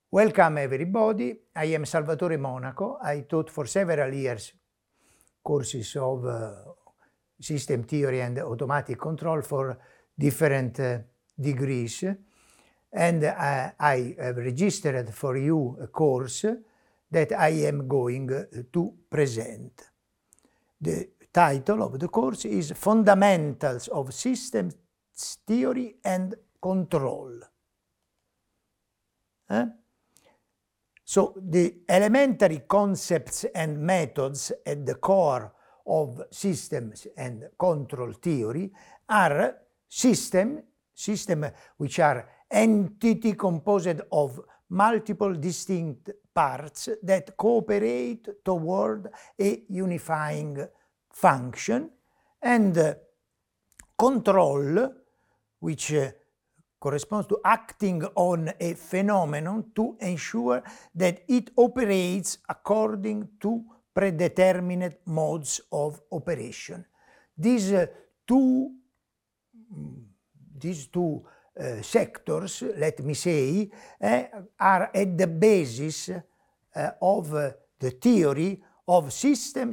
Welcome everybody, I am Salvatore Monaco. I taught for several years courses of system theory and automatic control for different degrees, and I have registered for you a course that I am going to present. The title of the course is Fundamentals of Systems Theory and Control. So the elementary concepts and methods at the core of systems and control theory are systems which are entity composed of multiple distinct parts that cooperate toward a unifying function, and control, which corresponds to acting on a phenomenon to ensure that it operates according to predetermined modes of operation. These two sectors, let me say, are at the basis of the theory of systems